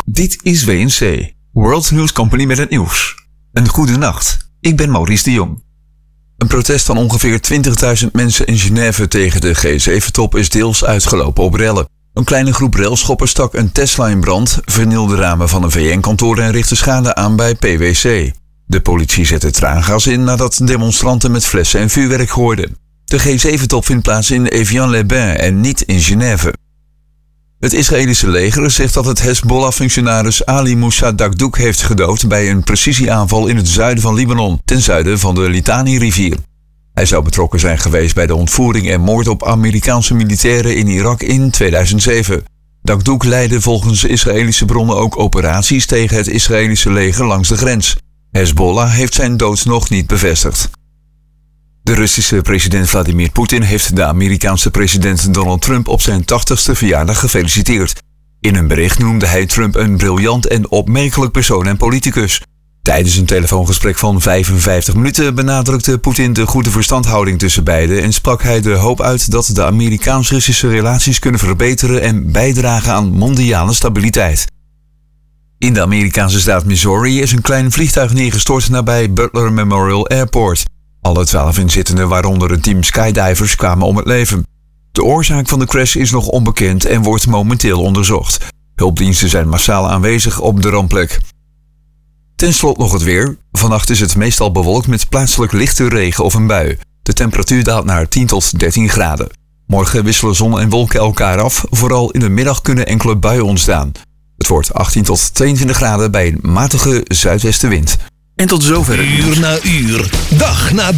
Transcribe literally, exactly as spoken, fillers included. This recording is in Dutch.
Dit is W N C, World News Company met het nieuws. Een goede nacht, ik ben Maurice de Jong. Een protest van ongeveer twintigduizend mensen in Genève tegen de G zeven top is deels uitgelopen op rellen. Een kleine groep railschoppers stak een Tesla in brand, vernielde ramen van een V N-kantoor en richtte schade aan bij P W C. De politie zette traangas in nadat demonstranten met flessen en vuurwerk gooiden. De G zeven top vindt plaats in Evian-les-Bains en niet in Genève. Het Israëlische leger zegt dat het Hezbollah-functionaris Ali Moussa Dakdouk heeft gedood bij een precisieaanval in het zuiden van Libanon, ten zuiden van de Litani-rivier. Hij zou betrokken zijn geweest bij de ontvoering en moord op Amerikaanse militairen in Irak in tweeduizend zeven. Dakdouk leidde volgens Israëlische bronnen ook operaties tegen het Israëlische leger langs de grens. Hezbollah heeft zijn dood nog niet bevestigd. De Russische president Vladimir Poetin heeft de Amerikaanse president Donald Trump op zijn tachtigste verjaardag gefeliciteerd. In een bericht noemde hij Trump een briljant en opmerkelijk persoon en politicus. Tijdens een telefoongesprek van vijfenvijftig minuten benadrukte Poetin de goede verstandhouding tussen beiden en sprak hij de hoop uit dat de Amerikaans-Russische relaties kunnen verbeteren en bijdragen aan mondiale stabiliteit. In de Amerikaanse staat Missouri is een klein vliegtuig neergestort nabij Butler Memorial Airport. Alle twaalf inzittenden, waaronder een team skydivers, kwamen om het leven. De oorzaak van de crash is nog onbekend en wordt momenteel onderzocht. Hulpdiensten zijn massaal aanwezig op de rampplek. Ten slotte nog het weer. Vannacht is het meestal bewolkt met plaatselijk lichte regen of een bui. De temperatuur daalt naar tien tot dertien graden. Morgen wisselen zon en wolken elkaar af. Vooral in de middag kunnen enkele buien ontstaan. Het wordt achttien tot tweeëntwintig graden bij een matige zuidwestenwind. En tot zover. Uur na uur, dag na dag.